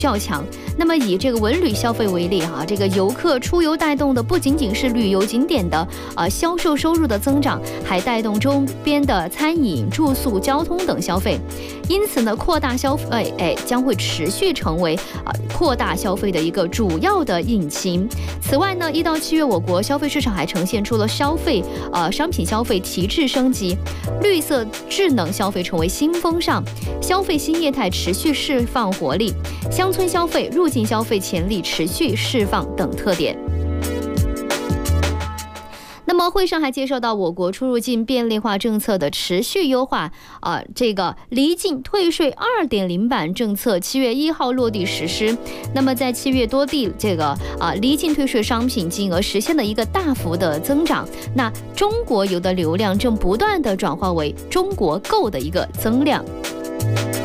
较强。那么以这个文旅消费为例哈，这个游客出游带动的不仅仅是旅游景点的销售收入的增长，还带动周边的餐饮、住宿、交通等消费。因此呢，扩大消费将会持续成为扩大消费的一个主要的引擎。此外呢，1到7月我国消费市场还呈现出了商品消费提质升级，绿色智能消费成为新风尚，消费新业态持续释放活力，乡村消费、入境消费潜力持续释放等特点。那么会上还介绍到我国出入境便利化政策的持续优化，这个离境退税 2.0 版政策7月1号落地实施。那么在7月多地这个离境退税商品金额实现了一个大幅的增长，那中国游的流量正不断的转化为中国购的一个增量。